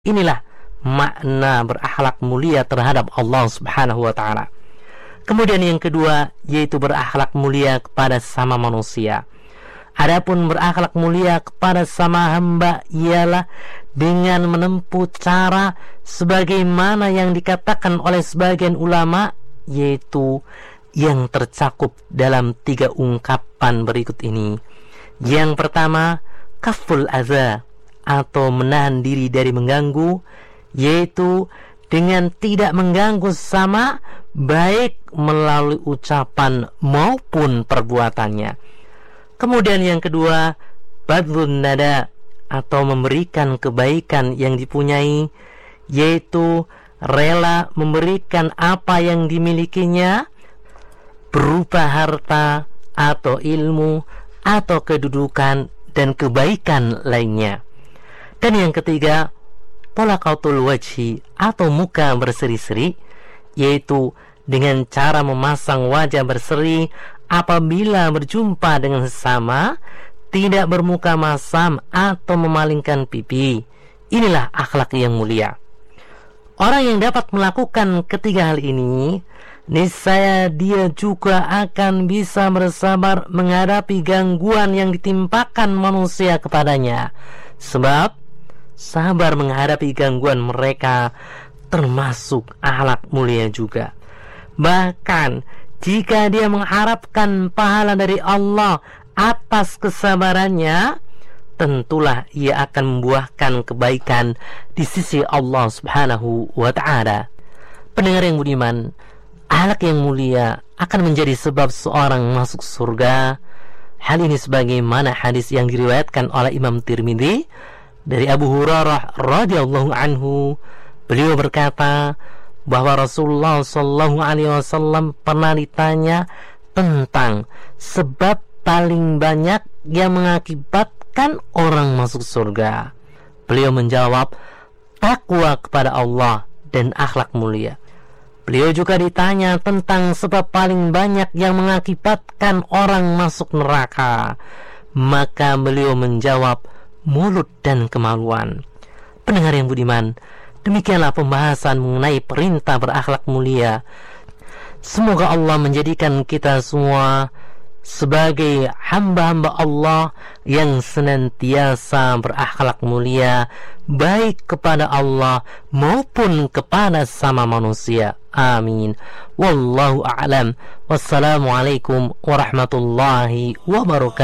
Inilah makna berakhlak mulia terhadap Allah Subhanahu wa ta'ala. Kemudian yang kedua, yaitu berakhlak mulia kepada sama manusia. Adapun berakhlak mulia kepada sama hamba ialah dengan menempuh cara sebagaimana yang dikatakan oleh sebagian ulama, yaitu yang tercakup dalam 3 ungkapan berikut ini. Yang pertama, kaful adza, atau menahan diri dari mengganggu, yaitu dengan tidak mengganggu sama, baik melalui ucapan maupun perbuatannya. Kemudian yang kedua, badlun nada, atau memberikan kebaikan yang dipunyai, yaitu rela memberikan apa yang dimilikinya berupa harta atau ilmu atau kedudukan dan kebaikan lainnya. Dan yang ketiga, talaqatul wajhi, atau muka berseri-seri, yaitu dengan cara memasang wajah berseri apabila berjumpa dengan sesama, tidak bermuka masam atau memalingkan pipi. Inilah akhlak yang mulia. Orang yang dapat melakukan ketiga hal ini, niscaya dia juga akan bisa bersabar menghadapi gangguan yang ditimpakan manusia kepadanya. Sebab sabar menghadapi gangguan mereka termasuk akhlak mulia juga. Bahkan jika dia mengharapkan pahala dari Allah atas kesabarannya, tentulah ia akan membuahkan kebaikan di sisi Allah Subhanahu wa ta'ala. Pendengar yang budiman, akhlak yang mulia akan menjadi sebab seorang masuk surga. Hal ini sebagaimana hadis yang diriwayatkan oleh Imam Tirmidzi dari Abu Hurairah radhiyallahu anhu. Beliau berkata bahwa Rasulullah sallallahu alaihi wasallam pernah ditanya tentang sebab paling banyak yang mengakibatkan orang masuk surga. Beliau menjawab, takwa kepada Allah dan akhlak mulia. Beliau juga ditanya tentang sebab paling banyak yang mengakibatkan orang masuk neraka. Maka beliau menjawab, mulut dan kemaluan. Pendengar yang budiman, demikianlah pembahasan mengenai perintah berakhlak mulia. Semoga Allah menjadikan kita semua sebagai hamba-hamba Allah yang senantiasa berakhlak mulia, baik kepada Allah maupun kepada sama manusia. Amin. Wallahu a'lam. Wassalamualaikum warahmatullahi wabarakatuh.